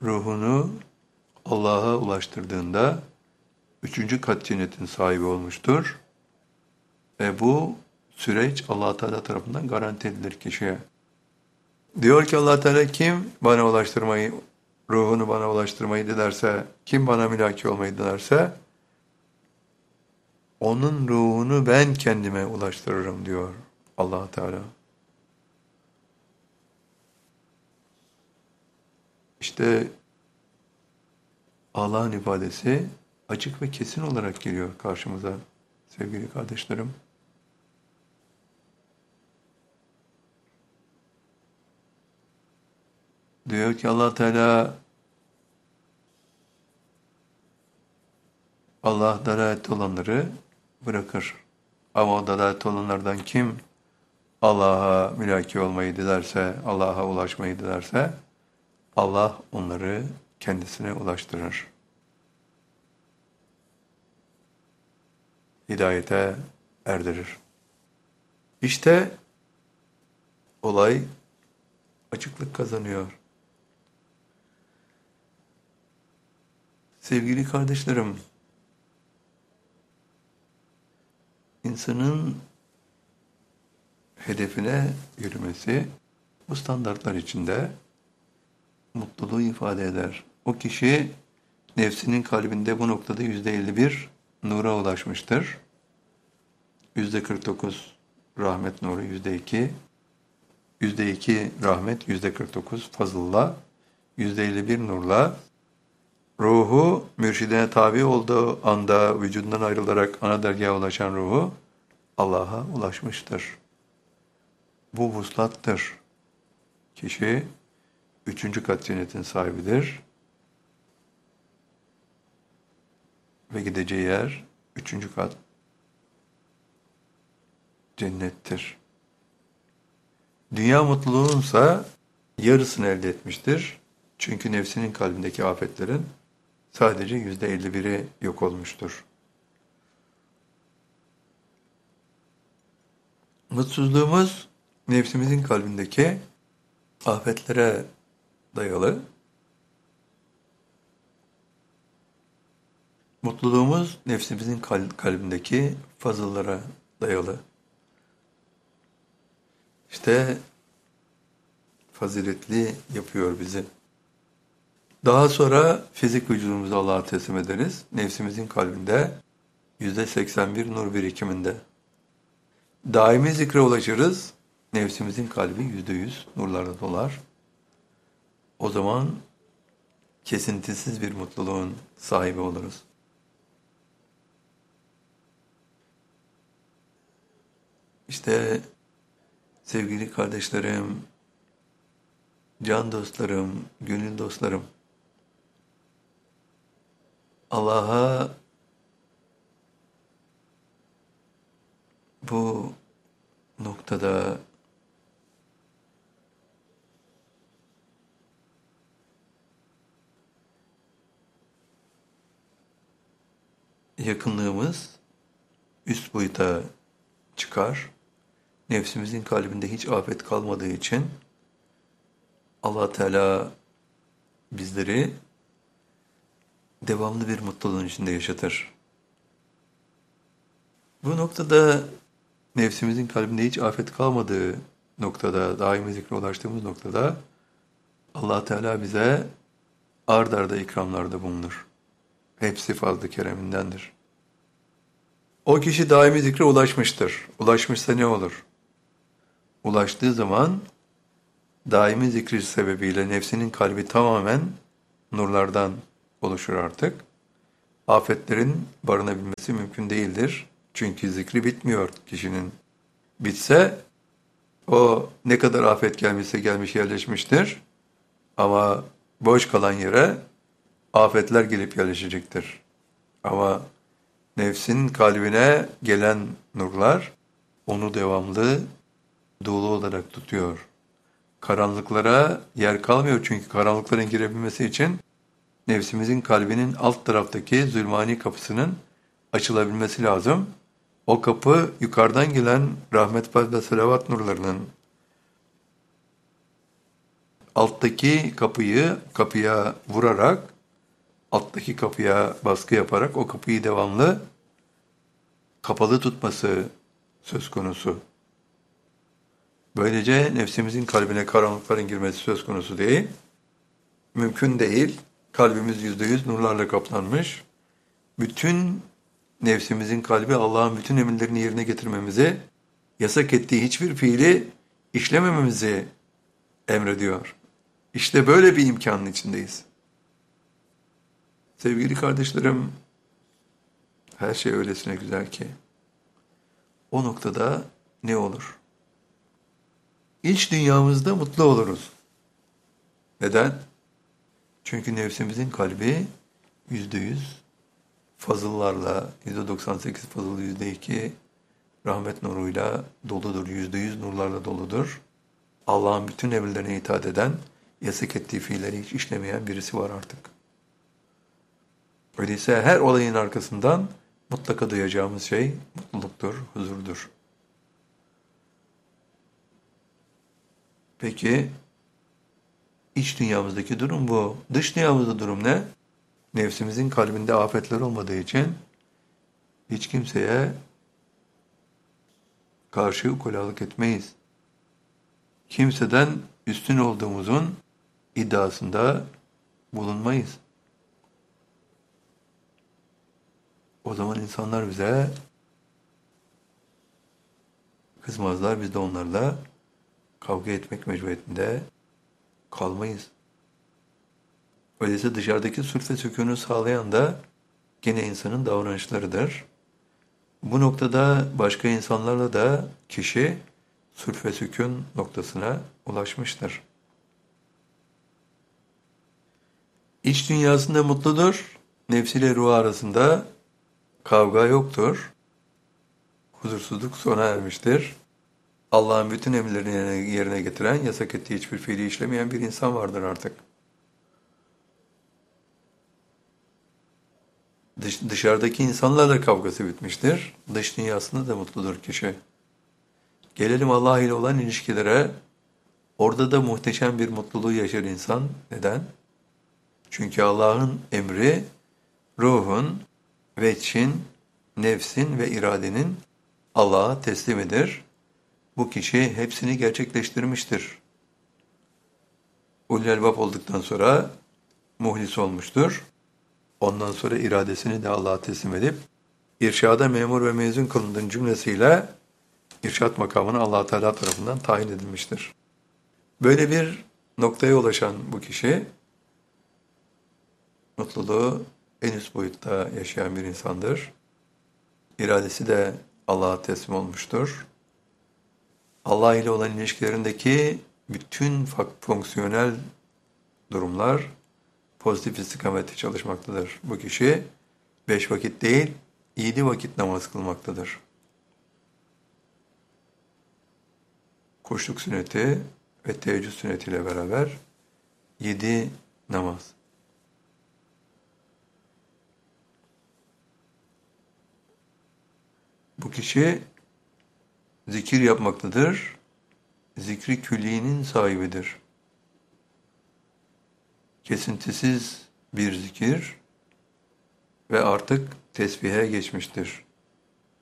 ruhunu Allah'a ulaştırdığında üçüncü kat cennetin sahibi olmuştur. Ve bu süreç Allah Teala tarafından garanti edilir kişiye. Diyor ki Allah Teala kim bana ulaştırmayı, ruhunu bana ulaştırmayı dilerse, kim bana mülaki olmayı dilerse, onun ruhunu ben kendime ulaştırırım diyor Allah Teala. İşte Allah'ın ifadesi açık ve kesin olarak geliyor karşımıza sevgili kardeşlerim. Diyor ki Allah Teala, Allah dalalet olanları bırakır. Ama o dalalet olanlardan kim Allah'a mülaki olmayı dilerse, Allah'a ulaşmayı dilerse, Allah onları kendisine ulaştırır. Hidayete erdirir. İşte olay açıklık kazanıyor. Sevgili kardeşlerim, insanın hedefine yürümesi bu standartlar içinde mutluluğu ifade eder. O kişi nefsinin kalbinde bu noktada %51 nura ulaşmıştır. %49 rahmet nuru, %2 rahmet, %49 fazılla, %51 nurla ruhu mürşidine tabi olduğu anda vücudundan ayrılarak ana dergaha ulaşan ruhu Allah'a ulaşmıştır. Bu vuslattır. Kişi üçüncü kat cennetin sahibidir. Ve gideceği yer üçüncü kat cennettir. Dünya mutluluğunsa yarısını elde etmiştir. Çünkü nefsinin kalbindeki afetlerin sadece %51'i yok olmuştur. Mutsuzluğumuz nefsimizin kalbindeki afetlere dayalı. Mutluluğumuz nefsimizin kalbindeki fazıllara dayalı. İşte faziletli yapıyor bizi. Daha sonra fizik vücudumuzu Allah'a teslim ederiz. Nefsimizin kalbinde %81 nur birikiminde. Daimi zikre ulaşırız. Nefsimizin kalbi %100 nurlarla dolar. O zaman kesintisiz bir mutluluğun sahibi oluruz. İşte sevgili kardeşlerim, can dostlarım, gönül dostlarım, Allah'a bu noktada yakınlığımız üst boyuta çıkar. Nefsimizin kalbinde hiç afet kalmadığı için Allah Teala bizleri devamlı bir mutluluğun içinde yaşatır. Bu noktada nefsimizin kalbinde hiç afet kalmadığı noktada, daimi zikre ulaştığımız noktada Allah Teala bize ard arda ikramlarda bulunur. Hepsi fazl-ı keremindendir. O kişi daimi zikre ulaşmıştır. Ulaşmışsa ne olur? Ulaştığı zaman daimi zikri sebebiyle nefsinin kalbi tamamen nurlardan oluşur artık. Afetlerin barınabilmesi mümkün değildir. Çünkü zikri bitmiyor kişinin. Bitse o ne kadar afet gelmişse gelmiş yerleşmiştir. Ama boş kalan yere afetler gelip yerleşecektir. Ama nefsin kalbine gelen nurlar onu devamlı dolu olarak tutuyor. Karanlıklara yer kalmıyor çünkü karanlıkların girebilmesi için nefsimizin kalbinin alt taraftaki zulmani kapısının açılabilmesi lazım. O kapı yukarıdan gelen rahmet ve selavat nurlarının alttaki kapıya vurarak, alttaki kapıya baskı yaparak o kapıyı devamlı kapalı tutması söz konusu. Böylece nefsimizin kalbine karanlıkların girmesi söz konusu değil. Mümkün değil. Kalbimiz %100 nurlarla kaplanmış. Bütün nefsimizin kalbi Allah'ın bütün emirlerini yerine getirmemizi, yasak ettiği hiçbir fiili işlemememizi emrediyor. İşte böyle bir imkanın içindeyiz. Sevgili kardeşlerim, her şey öylesine güzel ki, o noktada ne olur? İç dünyamızda mutlu oluruz. Neden? Çünkü nefsimizin kalbi %100 fazıllarla, %98 fazıl, %2 rahmet nuruyla doludur, %100 nurlarla doludur. Allah'ın bütün emirlerine itaat eden, yasak ettiği fiilleri hiç işlemeyen birisi var artık. Öyleyse her olayın arkasından mutlaka duyacağımız şey mutluluktur, huzurdur. Peki, iç dünyamızdaki durum bu. Dış dünyamızda durum ne? Nefsimizin kalbinde afetler olmadığı için hiç kimseye karşı ukalalık etmeyiz. Kimseden üstün olduğumuzun iddiasında bulunmayız. O zaman insanlar bize kızmazlar, biz de onlarla kavga etmek mecburiyetinde kalmayız. Öyleyse dışarıdaki sulh ve sükûnu sağlayan da gene insanın davranışlarıdır. Bu noktada başka insanlarla da kişi sulh ve sükûn noktasına ulaşmıştır. İç dünyasında mutludur, nefsiyle ruh arasında kavga yoktur, huzursuzluk sona ermiştir. Allah'ın bütün emirlerini yerine getiren, yasak ettiği hiçbir fiili işlemeyen bir insan vardır artık. Dışarıdaki insanlarla kavgası bitmiştir. Dış dünyasında da mutludur kişi. Gelelim Allah ile olan ilişkilere. Orada da muhteşem bir mutluluğu yaşar insan. Neden? Çünkü Allah'ın emri, ruhun, veçhin, nefsin ve iradenin Allah'a teslimidir. Bu kişi hepsini gerçekleştirmiştir. Ulul albab olduktan sonra muhlis olmuştur. Ondan sonra iradesini de Allah'a teslim edip irşada memur ve mezun kılındığın cümlesiyle irşat makamına Allah Teala tarafından tayin edilmiştir. Böyle bir noktaya ulaşan bu kişi mutluluğu en üst boyutta yaşayan bir insandır. İradesi de Allah'a teslim olmuştur. Allah ile olan ilişkilerindeki bütün fonksiyonel durumlar pozitif istikamette çalışmaktadır. Bu kişi 5 vakit değil, 7 vakit namaz kılmaktadır. Kuşluk sünneti ve teheccüd sünnetiyle beraber 7 namaz. Bu kişi zikir yapmaktadır. Zikri külliğinin sahibidir. Kesintisiz bir zikir ve artık tesbihe geçmiştir.